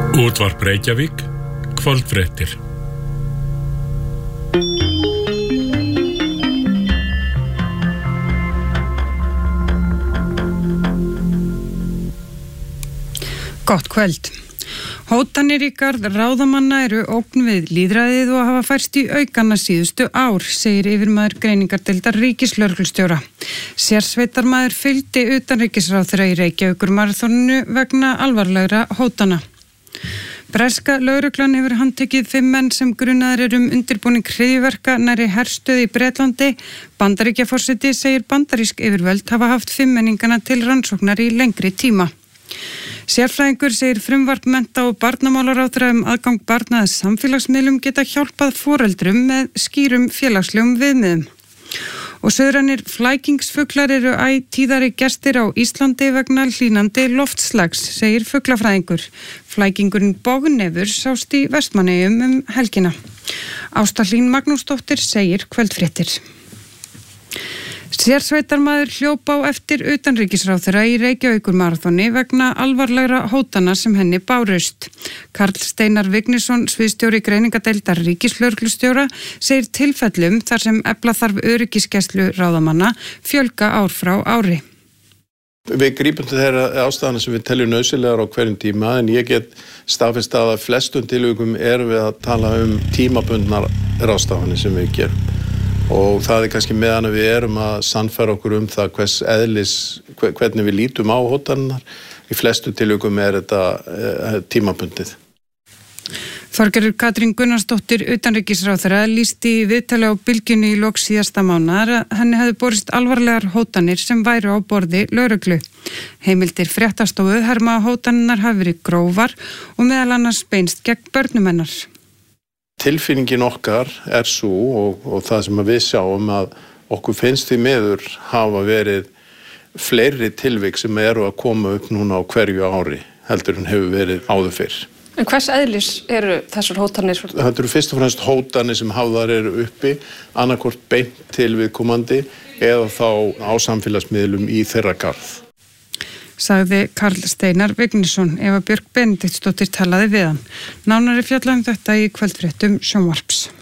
Útvarp Reykjavík, kvöldfréttir. Gott kvöld. Hótanir í garð ráðamanna eru ógn við lýðræðið og hafa færst í aukana síðustu ár, segir yfirmaður greiningardeildar ríkislögreglustjóra. Sérsveitarmaður fylgdi utanríkisráðherra í Reykjavíkurmaraþoninu vegna alvarlegra hótana. Breska lögreglan hefur handtekið 5 menn sem grunaðir undirbúning hryðjuverka nærri herstöð í Bretlandi. Bandaríkjaforseti segir bandarísk yfirvöld hafa haft 5 menningana til rannsóknar í lengri tíma. Sérfræðingur segir frumvarp mennta- og barnamálaráðherra aðgang barna að samfélagsmiðlum geta hjálpað foreldrum með skýrum félagslegum viðmiðum. Og suðrænir flækingsfuglar eru tíðari gestir á Íslandi vegna hlýnandi loftslags, segir fuglafræðingur. Flækingurinn bognefur sást í Vestmannaeyjum helgina. Ásta Hlín Magnúsdóttir segir kvöldfréttir. Sérsveitarmaður hljóp á eftir utanríkisráðherra í Reykjavíkurmaraþoni vegna alvarlegra hótana sem henni bárust. Karl Steinar Vignisson, sviðsstjóri greiningardeildar ríkislögreglustjóra, segir tilfellum þar sem efla þarf öryggisgæslu ráðamanna fjölga ár frá ári. Við grípum til þeirra ástæðana sem við teljum nauðsynlegar á hverjum tíma, en ég get staðfest að flestum tilvikum erum við að tala tímabundnar ráðstafanir sem við gerum. Og það kannski meðan við erum að sannfæra okkur það hvers eðlis, hvernig við lítum á hótanirnar. Í flestu tilvikum þetta tímabundið. Þorgerður Katrín Gunnarsdóttir utanríkisráðherra lýsti í viðtali á Bylgjunni í lok síðasta mánaðar að henni hefði borist alvarlegar hótanir sem væru á borði lögreglu. Heimildir fréttastofu herma að hótanirnar hafi verið grófar og meðal annars beinst gegn börnum hennar. Tilfinningin okkar svo og það sem við sjáum að okkur finnst því miður hafa verið fleiri tilvik sem eru að koma upp núna á hverju ári heldur en hefur verið áður fyrr. En hvers eðlis eru þessar hótanir? Þetta eru fyrst og fremst hótanir sem hafðar eru uppi, annarkvort beint til viðkomandi eða þá á samfélagsmiðlum í þeirra garð. Sagði Karl Steinar Vignisson. Eva Björk Benediktsdóttir talaði við hann. Nánari fjalla þetta í kvöldfréttum sjónvarps.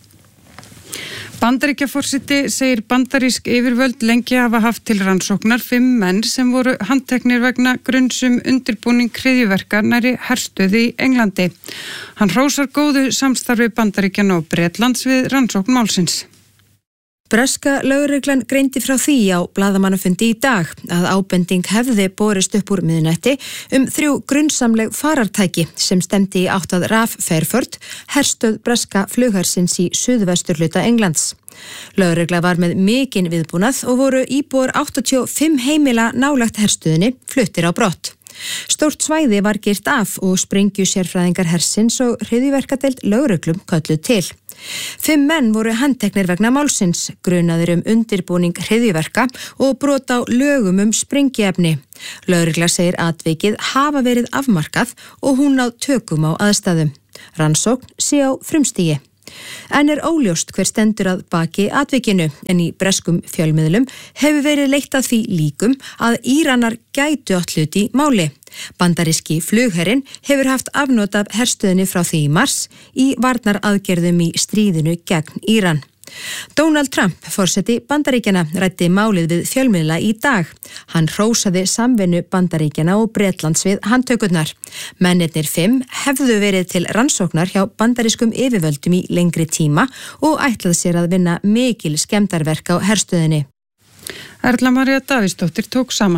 Bandaríkjaforseti segir bandarísk yfirvöld lengi hafa haft til rannsóknar 5 menn sem voru handteknir vegna grunnsum undirbúning hryðjuverka nærri herstöð í Englandi. Hann hrósar góðu samstarfi Bandaríkjanna og Bretlands við rannsókn málsins. Breska lögreglan greindi frá því á blaðamannafundi í dag að ábending hefði borist upp úr miðnætti 3 grunnsamleg farartæki sem stefndi í átt að RAF Fairford, herstöð breska flughersins í suðvesturhluta Englands. Lögregla var með mikinn viðbúnað og voru íbúar 85 heimila nálægt herstöðinni fluttir á brott. Stórt svæði var girt af og sprengjusérfræðingar hersins og hryðjuverkadeild lögreglum kölluð til. 5 menn voru handteknir vegna málsins, grunaðir undirbúning hryðjuverka og brot á lögum sprengiefni. Lögregla segir atvikið hafa verið afmarkað og hún á tökum á aðstæðum. Rannsókn sé á frumstigi. En óljóst hver stendur að baki atvikinu, en í breskum fjölmiðlum hefur verið leitt að því líkum að Íranar gætu átt hlut í máli. Bandaríski flugherinn hefur haft afnot af herstöðinni frá því í mars í varnaraðgerðum í stríðinu gegn Íran. Donald Trump, forseti Bandaríkjanna, ræddi málið við fjölmiðla í dag. Hann hrósaði samvinnu Bandaríkjanna og Bretlands við handtökurnar. Mennirnir 5 hefðu verið til rannsóknar hjá bandarískum yfirvöldum í lengri tíma og ætlað sér að vinna mikil skemmdarverk á herstöðinni. Erla María Davíðsdóttir tók saman.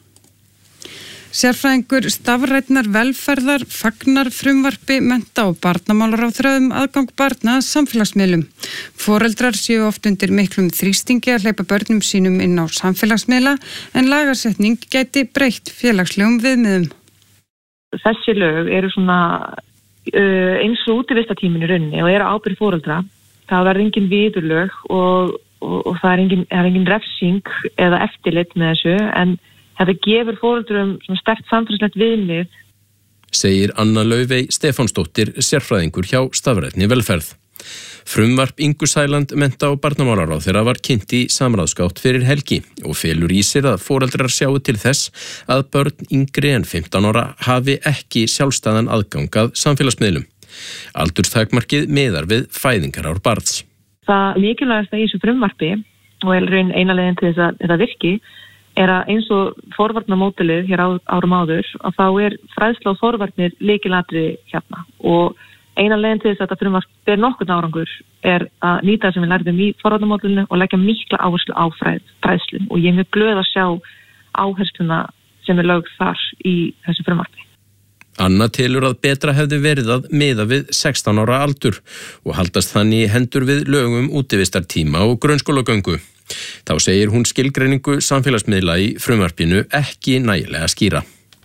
Sérfræðingur stafrænnar velferðar fagnar frumvarpi mennta- og barnamálaráðherra aðgang barna að samfélagsmiðlum. Foreldrar séu oft undir miklum þrýstingi að hleypa börnum sínum inn á samfélagsmiðla en lagasetning gæti breytt félagslegum viðmiðum. Þessi lög eru svona eins og útivistatíminn í rauninni og eru ábyrgð foreldra. Það verður engin viðurlög og það er engin refsing eða eftirlit með þessu, en þetta gefur foreldrum svona sterkt samfélagslegt viðmið. Segir Anna Laufey Stefánsdóttir, sérfræðingur hjá stafrænni velferð. Frumvarp Ingu Sæland mennta- og barnamálaráðherra var kynnt í samráðsgátt fyrir helgi og felur í sér að foreldrar sjáu til þess að börn yngri en 15 ára hafi ekki sjálfstæðan aðgang að samfélagsmiðlum. Aldurstakmarkið miðar við fæðingarár barns. Það mikilvægasta í þessu frumvarpi og eina leiðin til þess að þetta virki að eins og forvarnamódelið hér árum áður að þá fræðsla og forvarnir lykilatriði hérna og eina leiðin til þess að þetta frumvarp ber nokkurn árangur að nýta það sem við lærðum í forvarnamódelinu og leggja mikla áherslu á fræðslu og ég mjög glöð að sjá áhersluna sem lögð þar í þessu frumvarpi. Anna telur að betra hefði verið að miða við 16 ára aldur og haldast þannig í hendur við lögum útivistartíma og grunnskólagöngu. Þá segir hún skilgreiningu samfélagsmiðla í frumvarpinu ekki nægilega skýra.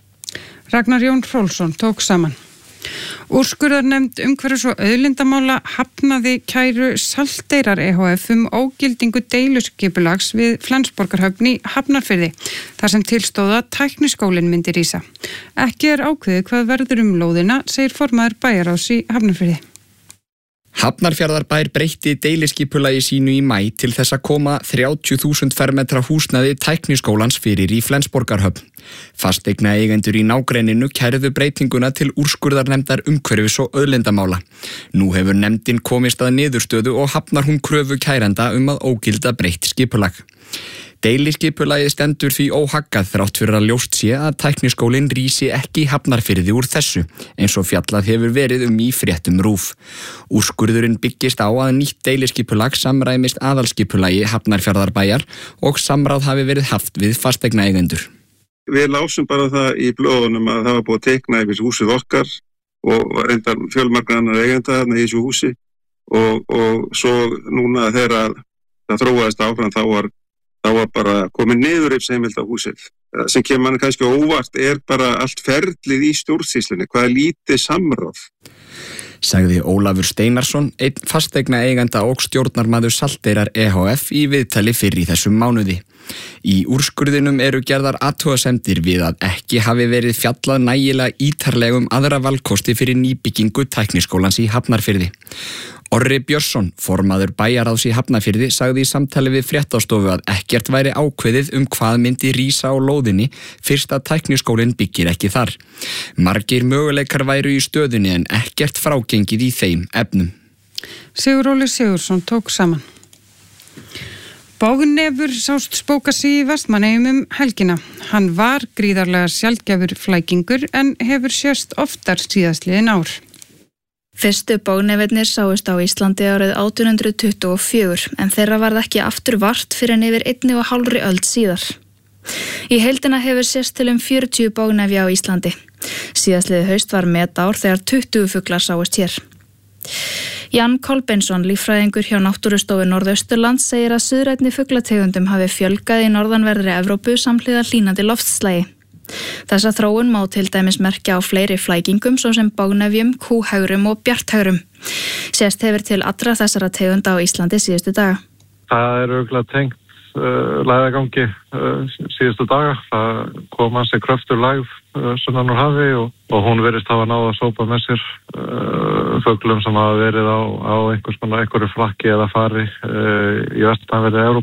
Ragnar Jón Hrólfsson tók saman. Úrskurðarnefnd umhverfis- og auðlindamála hafnaði kæru Salteyrar EHF ógildingu deiluskipulags við Flensborgarhöfn í Hafnarfirði, þar sem tilstóða tækniskólinn myndi rísa. Ekki ákveðið hvað verður lóðina, segir formaður bæjarráðs í Hafnarfirði. Hafnarfjarðarbær breytti deiliskipulagi sínu í maí til þess að koma 30.000 fermetra húsnæði tækniskólans fyrir í Flensborgarhöfn. Fasteignaeigendur í nágrenninu kærðu breytinguna til úrskurðarnefndar umhverfis- og auðlindamála. Nú hefur nefndin komist að niðurstöðu og hafnar hún kröfu kæranda að ógilda breytt skipulag. Deiliskipulagið stendur því óhaggað þrátt fyrir að ljóst sé að tækniskólinn rísi ekki Hafnarfirði úr þessu, eins og fjallað hefur verið í fréttum RÚV. Úrskurðurinn byggist á að nýtt deiliskipulag samræmist aðalskipulagi Hafnarfjarðarbæjar og samráð hafi verið haft við fasteignaeigendur. Við lásum bara það í blöðunum að það var búið að teikna yfir húsið okkar og reyndar fjölmargar annar eigenda þarna í þessu húsi og svo núna þegar það þróaðist áfram þá var bara komið niðurrifsheimild á húsið. Sem kemur manni kannski óvart bara allt ferlið í stjórnsýslunni, hvað lítið samráð. Sagði Ólafur Steinarsson, einn fasteignaeigenda og stjórnarmaður Salteyrar EHF í viðtali fyrr í þessum mánuði. Í úrskurðinum eru gerðar athugasemdir við að ekki hafi verið fjallað nægilega ítarlegum aðra valkosti fyrir nýbyggingu tækniskólans í Hafnarfirði. Orri Björnsson, formaður bæjarráðs í Hafnarfirði, sagði í samtali við fréttastofu að ekkert væri ákveðið hvað myndi rísa á lóðinni fyrst að tækniskólinn byggir ekki þar. Margir möguleikar væru í stöðunni en ekkert frágengið í þeim efnum. Siguróli Sigursson tók saman. Bógnefur sást spóka sig í Vestmannaeyjum helgina. Hann var gríðarlega sjaldgæfur flækingur en hefur sést oftar síðastliðin ár. Fyrstu bógnefirnir sáust á Íslandi árið 1824 en þeirra varð ekki aftur vart fyrir en yfir 1,5 öld síðar. Í heildina hefur sést til 40 bógnefi á Íslandi. Síðastliðið haust var metár þegar 20 fuglar sáust hér. Jan Kolbeinsson, líffræðingur hjá Náttúrustofu Norðausturlands, segir að suðrænni fuglategundum hafi fjölgað í norðanverðri Evrópu samhliða hlýnandi loftslagi. Þessa þróun má til dæmis merkja á fleiri flækingum svo sem bógnefjum, kúhægrum og bjarthægrum. Sést hefur til allra þessara tegunda á Íslandi síðustu daga. Það örugglega tengt lægðagangi síðustu daga. Það kom að sig kröftur lægð sunnan úr hafi og hún virðist hafa náð að sópa með sér fuglum sem hafa verið á einhverju flakki eða fari í vestanverðri Evrópu.